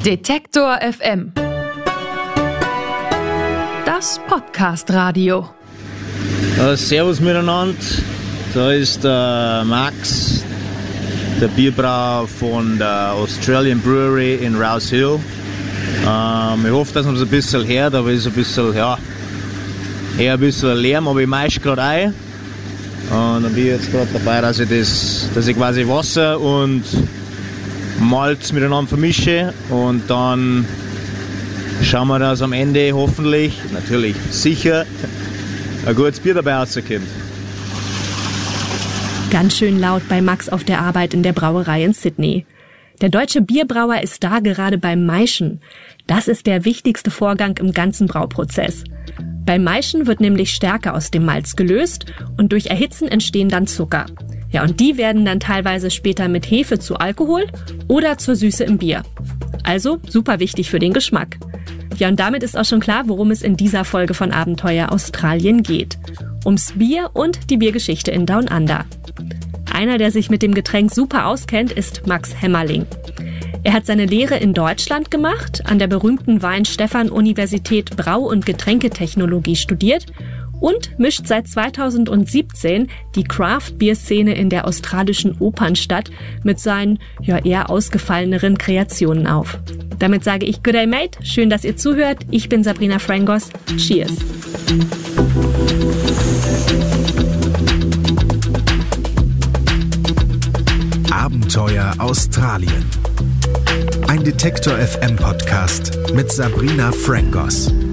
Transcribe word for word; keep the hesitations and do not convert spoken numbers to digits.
Detektor F M. Das Podcast-Radio. Uh, servus miteinander, da ist der Max, der Bierbrauer von der Australian Brewery in Rouse Hill. Um, ich hoffe, dass man es ein bisschen hört, aber es ist ein bisschen, ja, eher ein bisschen Lärm, aber ich maische gerade ein. Und dann bin ich jetzt gerade dabei, dass ich, das, dass ich quasi Wasser und Malz miteinander vermische und dann schauen wir, dass am Ende hoffentlich, natürlich sicher, ein gutes Bier dabei rauskommt. Ganz schön laut bei Max auf der Arbeit in der Brauerei in Sydney. Der deutsche Bierbrauer ist da gerade beim Maischen. Das ist der wichtigste Vorgang im ganzen Brauprozess. Beim Maischen wird nämlich Stärke aus dem Malz gelöst und durch Erhitzen entstehen dann Zucker. Ja, und die werden dann teilweise später mit Hefe zu Alkohol oder zur Süße im Bier. Also super wichtig für den Geschmack. Ja, und damit ist auch schon klar, worum es in dieser Folge von Abenteuer Australien geht. Ums Bier und die Biergeschichte in Down Under. Einer, der sich mit dem Getränk super auskennt, ist Max Hämmerling. Er hat seine Lehre in Deutschland gemacht, an der berühmten Weihenstephan-Universität Brau- und Getränketechnologie studiert und mischt seit zweitausendsiebzehn die Craft-Bier-Szene in der australischen Opernstadt mit seinen ja eher ausgefalleneren Kreationen auf. Damit sage ich Good day, mate. Schön, dass ihr zuhört. Ich bin Sabrina Frangos. Cheers. Abenteuer Australien. Ein Detektor F M Podcast mit Sabrina Frangos.